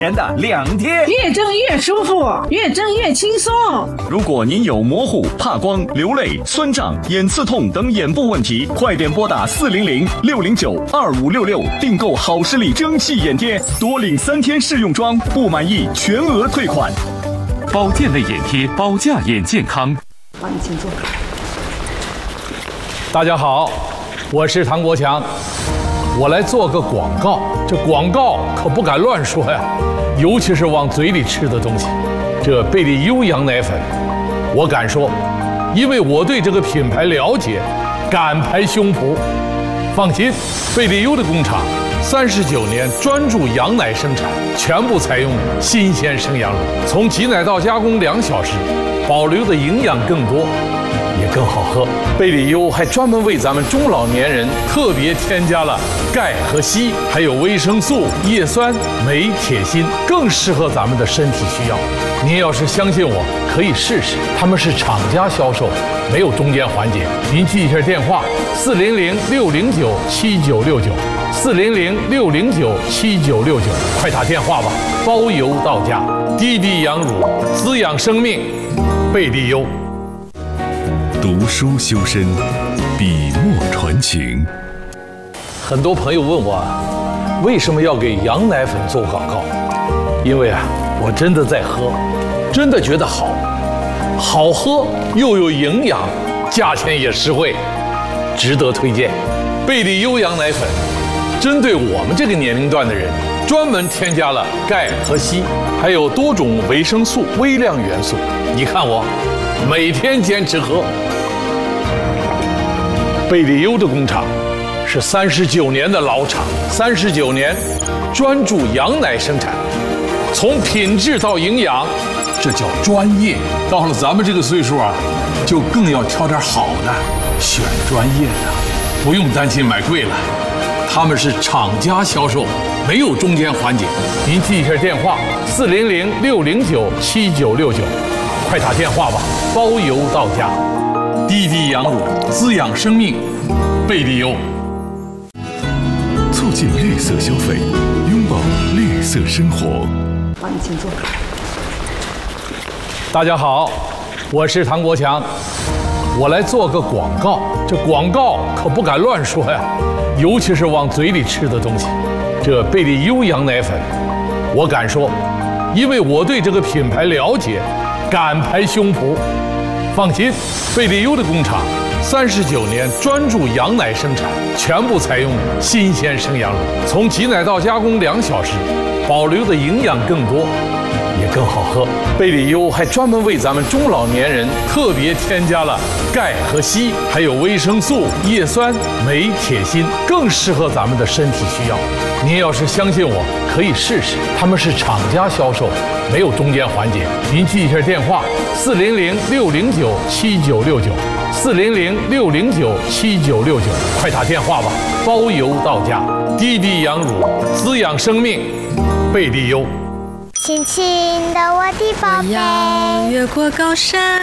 的2贴， 越蒸越舒服，越蒸越轻松。 如果您有模糊、怕光、流泪、酸胀、眼刺痛等眼部问题，快点拨打400-609-2566订购好视力蒸汽眼贴，多领3天试用装，不满意全额退款。 保健类眼贴，保驾眼健康。 好，你请坐。 大家好，我是唐国强，我来做个广告。这广告可不敢乱说呀，尤其是往嘴里吃的东西。这贝利优羊奶粉，我敢说，因为我对这个品牌了解，敢拍胸脯。放心，贝利优的工厂39年专注羊奶生产，全部采用新鲜生羊乳，从挤奶到加工2小时，保留的营养更多，也更好喝。贝利优还专门为咱们中老年人特别添加了钙和硒，还有维生素、叶酸、镁、铁、锌，更适合咱们的身体需要。您要是相信我，可以试试。他们是厂家销售，没有中间环节。您记一下电话：400-609-7969，400-609-7969，快打电话吧，包邮到家。滴滴羊乳，滋养生命，贝利优。 读书修身，笔墨传情。 很多朋友问我，为什么要给羊奶粉做广告？因为我真的在喝，真的觉得好喝又有营养，价钱也实惠，值得推荐。贝利优羊奶粉针对我们这个年龄段的人，专门添加了钙和硒，还有多种维生素、微量元素。你看我每天坚持喝。贝利优的工厂是39年的老厂，39年专注羊奶生产，从品质到营养，这叫专业。到了咱们这个岁数就更要挑点好的，选专业的，不用担心买贵了。他们是厂家销售，没有中间环节。您记一下电话：400-609-7969，快打电话吧，包邮到家。滴滴羊乳，滋养生命，贝利优。 促进绿色消费，拥抱绿色生活。 好，你请坐。 大家好，我是唐国强，我来做个广告。这广告可不敢乱说呀，尤其是往嘴里吃的东西。这贝利优羊奶粉，我敢说，因为我对这个品牌了解，敢拍胸脯。放心，贝利优的工厂39年专注羊奶生产，全部采用新鲜生羊乳，从挤奶到加工2小时，保留的营养更多，也更好喝。贝利优还专门为咱们中老年人特别添加了钙和硒，还有维生素、叶酸、镁、铁、锌，更适合咱们的身体需要。您要是相信我，可以试试。他们是厂家销售，没有中间环节。您记一下电话：400-609-7969，400-609-7969，快打电话吧，包邮到家。滴滴羊乳，滋养生命，贝利优。 轻轻的我的宝贝， 我要越过高山，